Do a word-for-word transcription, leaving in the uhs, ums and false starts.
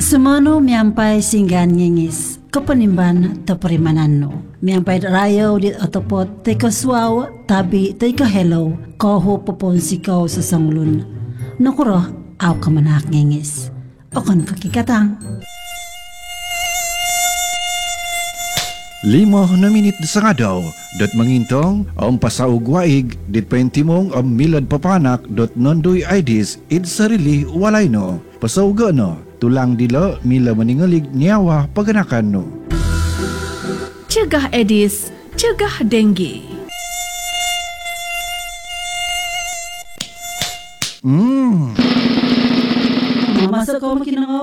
Sumano miyambay singgan ngingis kapanimban taparimanan no. Miyambay rayaw dit atopot tay kaswaw tabi tay kahelaw kaho poponsikaw sa sanglun. Nakuro aw kamanak ngingis. Okon kakikatang. Lima na minit sa nga daw, dot mangintong ang pasaug waig, dit paintimong ang milad papanak, dot nondoy idis, id sarili walay no. Pasauga no, tulang dilo, mila maningalig niyawa paganakan no. Cegah Edis, cegah denggi. Hmm. Masa kau makin